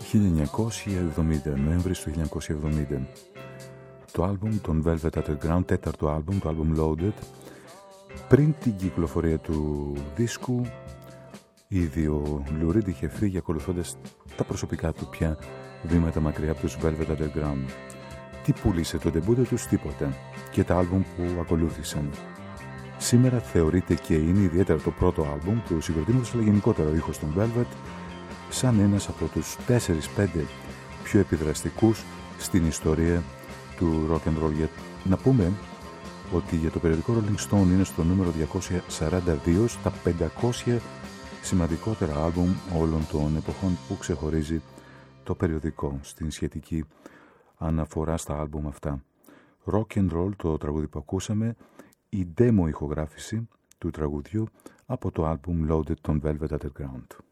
1970, Νοέμβρης του 1970. Το άλμπουμ των Velvet Underground, τέταρτο άλμπουμ, το άλμπουμ Loaded. Πριν την κυκλοφορία του δίσκου, ήδη ο Lou Reed είχε φύγει ακολουθώντας τα προσωπικά του πια βήματα μακριά από τους Velvet Underground. Τι πούλησε το ντεμπούτο τους? Τίποτα. Και τα άλμπουμ που ακολούθησαν. Σήμερα θεωρείται και είναι ιδιαίτερα το πρώτο άλμπουμ του συγκροτήματος, αλλά γενικότερα ο ήχος των Velvet, σαν ένας από τους 4-5 πιο επιδραστικούς στην ιστορία του rock and roll. Να πούμε ότι για το περιοδικό Rolling Stone είναι στο νούμερο 242 στα 500 σημαντικότερα άλμπουμ όλων των εποχών που ξεχωρίζει το περιοδικό στην σχετική αναφορά στα άλμπουμ αυτά. Rock and Roll, το τραγούδι που ακούσαμε, η demo ηχογράφηση του τραγουδιού από το άλμπουμ Loaded των Velvet Underground.